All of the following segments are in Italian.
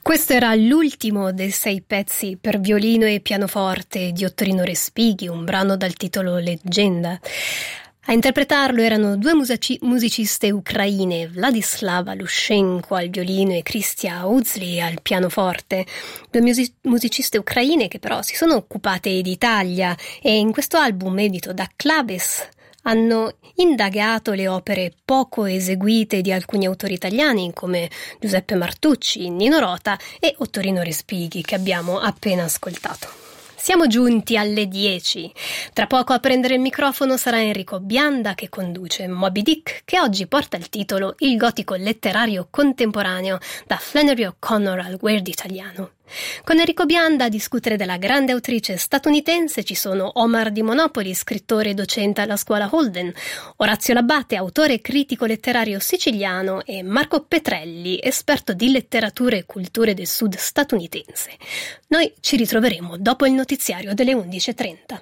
Questo era l'ultimo dei 6 pezzi per violino e pianoforte di Ottorino Respighi, un brano dal titolo Leggenda. A interpretarlo erano 2 musiciste ucraine, Vladislava Lushenko al violino e Kristia Uzli al pianoforte. 2 musiciste ucraine che però si sono occupate d'Italia e in questo album edito da Claves hanno indagato le opere poco eseguite di alcuni autori italiani come Giuseppe Martucci, Nino Rota e Ottorino Respighi, che abbiamo appena ascoltato. Siamo giunti alle 10. Tra poco a prendere il microfono sarà Enrico Bianda che conduce Moby Dick, che oggi porta il titolo Il gotico letterario contemporaneo da Flannery O'Connor al Weird italiano. Con Enrico Bianda a discutere della grande autrice statunitense ci sono Omar Di Monopoli, scrittore e docente alla scuola Holden, Orazio Labate, autore e critico letterario siciliano, e Marco Petrelli, esperto di letteratura e culture del sud statunitense. Noi ci ritroveremo dopo il notiziario delle 11:30.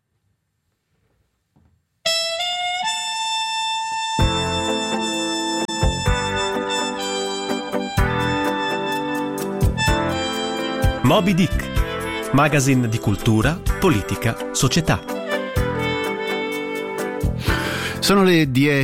Moby Dick, magazine di cultura, politica, società. Sono le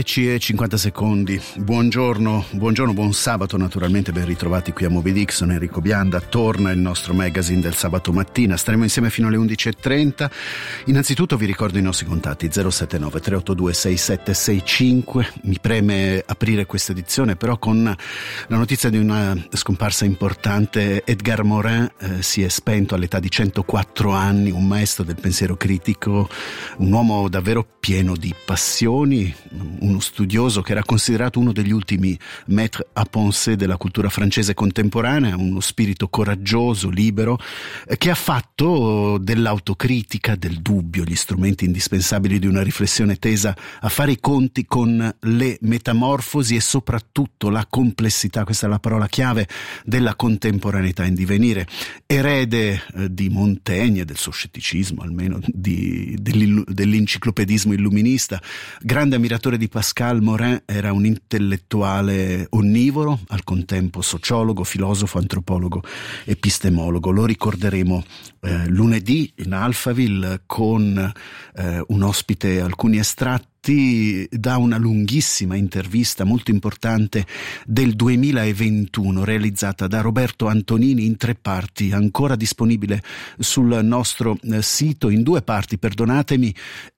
10:50. Buongiorno, buon sabato naturalmente, ben ritrovati qui a Moby Dick. Sono Enrico Bianda, torna il nostro magazine del sabato mattina, staremo insieme fino alle 11:30. Innanzitutto vi ricordo i nostri contatti 079 382 6765. Mi preme aprire questa edizione però con la notizia di una scomparsa importante. Edgar Morin si è spento all'età di 104 anni, un maestro del pensiero critico, un uomo davvero pieno di passioni, uno studioso che era considerato uno degli ultimi maître à penser della cultura francese contemporanea, uno spirito coraggioso, libero, che ha fatto dell'autocritica, del dubbio, gli strumenti indispensabili di una riflessione tesa a fare i conti con le metamorfosi e soprattutto la complessità, questa è la parola chiave, della contemporaneità in divenire. Erede di Montaigne, del suo scetticismo, almeno dell'enciclopedismo illuminista, grande ammiratore di Pascal, Morin era un intellettuale onnivoro, al contempo sociologo, filosofo, antropologo, epistemologo. Lo ricorderemo lunedì in Alphaville con un ospite, alcuni estratti da una lunghissima intervista molto importante del 2021 realizzata da Roberto Antonini in 3 parti, ancora disponibile sul nostro sito in 2 parti, perdonatemi,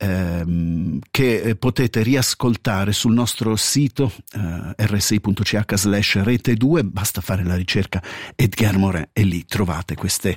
che potete riascoltare sul nostro sito rsi.ch/rete2. Basta fare la ricerca Edgar Morin e lì trovate queste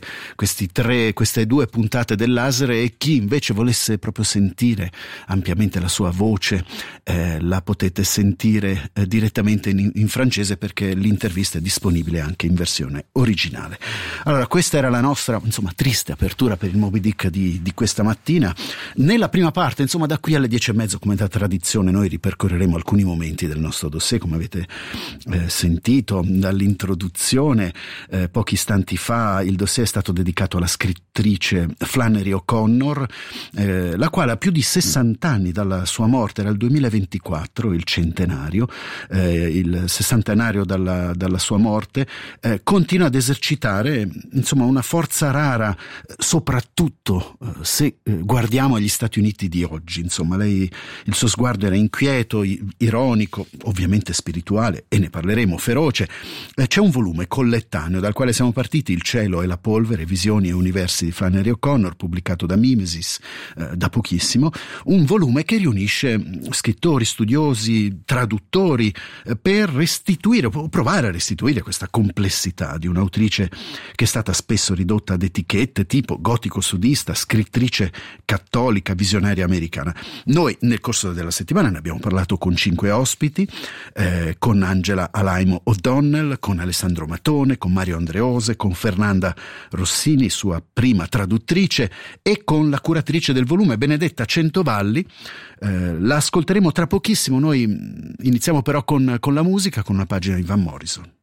2 puntate del laser, e chi invece volesse proprio sentire ampiamente la sua voce la potete sentire direttamente in francese, perché l'intervista è disponibile anche in versione originale. Allora, questa era la nostra triste apertura per il Moby Dick di questa mattina. Nella prima parte, da qui alle 10:30, come da tradizione, noi ripercorreremo alcuni momenti del nostro dossier, come avete sentito dall'introduzione. Pochi istanti fa il dossier è stato dedicato alla scrittrice Flannery O'Connor, la quale ha più di 60 anni dalla sua morte. Era il 2024, il centenario, il sessantenario dalla sua morte. Continua ad esercitare una forza rara, soprattutto se guardiamo agli Stati Uniti di oggi. Lei, il suo sguardo era inquieto, ironico, ovviamente spirituale, e ne parleremo, feroce. C'è un volume collettaneo dal quale siamo partiti, Il cielo e la polvere, visioni e universi di Flannery O'Connor, pubblicato da Mimesis da pochissimo, un volume che riunisce scrittori, studiosi, traduttori, per restituire o provare a restituire questa complessità di un'autrice che è stata spesso ridotta ad etichette tipo gotico sudista, scrittrice cattolica, visionaria americana. Noi nel corso della settimana ne abbiamo parlato con 5 ospiti, con Angela Alaimo O'Donnell, con Alessandro Matone, con Mario Andreose, con Fernanda Rossini, sua prima traduttrice, e con la curatrice del volume Benedetta Centovalli. La ascolteremo tra pochissimo. Noi iniziamo però con la musica, con una pagina di Van Morrison.